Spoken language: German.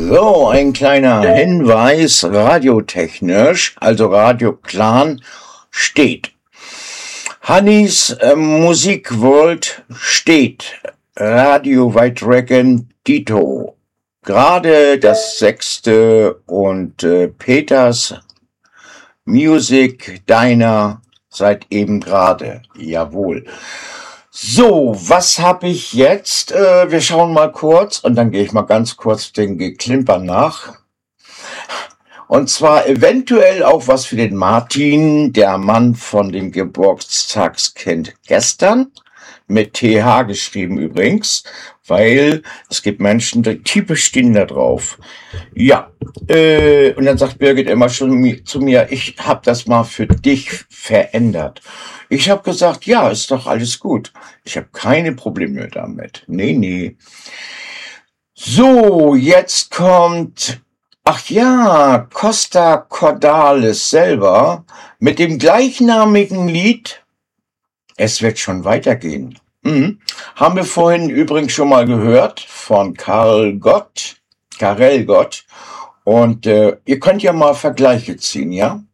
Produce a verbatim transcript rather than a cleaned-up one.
So, ein kleiner Hinweis, radiotechnisch, also Radio Clan steht. Hannis äh, Musikworld steht. Radio White Dragon Dito. Gerade das sechste und äh, Peters Music Diner seit eben gerade. Jawohl. So, was habe ich jetzt? Äh, wir schauen mal kurz und dann gehe ich mal ganz kurz den Geklimper nach. Und zwar eventuell auch was für den Martin, der Mann von dem Geburtstagskind gestern, mit T H geschrieben übrigens, weil es gibt Menschen, die typisch stehen da drauf. Ja, äh, und dann sagt Birgit immer schon zu mir, ich habe das mal für dich verändert. Ich habe gesagt, ja, ist doch alles gut. Ich habe keine Probleme damit. Nee, nee. So, jetzt kommt, ach ja, Costa Cordalis selber mit dem gleichnamigen Lied. Es wird schon weitergehen. Mhm. Haben wir vorhin übrigens schon mal gehört von Karel Gott, Karel Gott. Und äh, ihr könnt ja mal Vergleiche ziehen, ja?